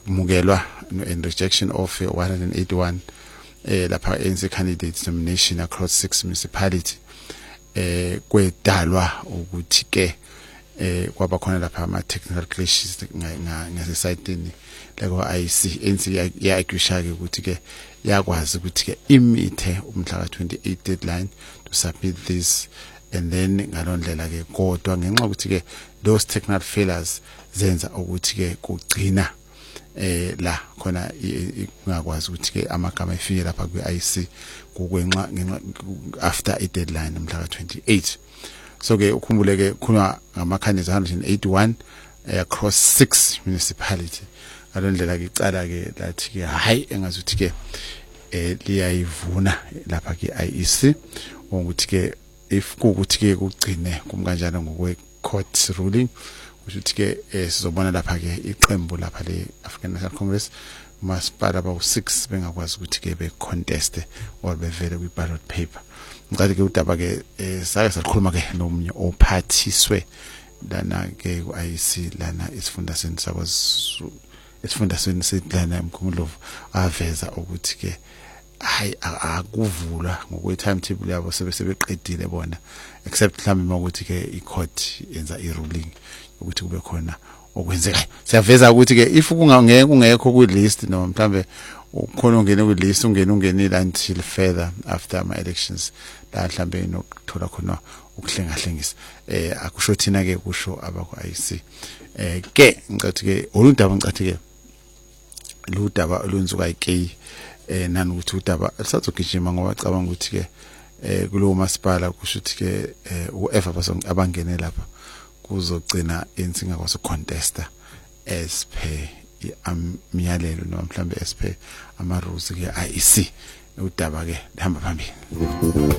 mukelwa and rejection of 181 lapha ANC candidates nomination across 6 municipalities kwedalwa ukuthi ke kwaba khona lapha ama technical glitches ngasesayitini leko IEC ANC ya-agree ke ukuthi ke yakwazi ukuthi ke imithe umhla ka-28 deadline to submit this, and then ngalondlela ke kodwa ngenxa ukuthi ke those technical failures zenza ukuthi ke kugcina la khona ingakwazi ukuthi ke amagama efike lapha kwi-IEC kukwenxa after i deadline umhla ka-28. So ke ukhumbule ke khona ngama candidates 181 across 6 municipalities. Ngalondlela ke icala ke lathi ke hayi engazuthi ke liyayivuna lapha ke IEC ukuthi ke if kuthi ke kugcine kumkanjalo ngokwe court ruling ukuthi ke sizobona lapha ke iqembu lapha le African National Congress masipala abawu6 bengakwazi ukuthi ke be contest or bevele kwi ballot paper. Ngicela ke udaba ke sake sakhuluma ke nomunye ophathiswe lana ke ku IEC lana isifundazweni sakwaZulu, isifundazweni sedlana eMkhumbulo aveza ukuthi ke hayi akuvulwa ngokwe timetable yabo sebeqedile bona, except mhlawumbe ukuthi ke icourt yenza iruling ukuthi kube khona okwenzeka. Siyaveza ukuthi ke if kungekho ku list noma mhlawumbe ukhona ungene ku list ungenile until further after ama elections la mhlawumbe nokuthola khona ukuhlengahlengisa akusho thina ke kusho abakho IEC ke ngicathi ke olundaba ngicathi ke ludaba olunzuka iK nani ukuthi udaba lisazogijima ngoba cabanga ukuthi ke kulowo masipala kusho ukuthi ke whoever abangene lapha kuzogcina insingakwazi contesta as per imiyalelo noma mhlambe as per ama rules ke IEC udaba ke lihamba phambili.